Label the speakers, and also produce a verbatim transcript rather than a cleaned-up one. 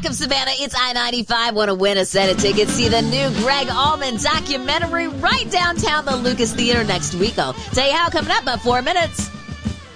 Speaker 1: Rock of Savannah, it's I ninety-five. Want to win a set of tickets? See the new Greg Allman documentary right downtown the Lucas Theater next week. I'll tell you how coming up about four minutes.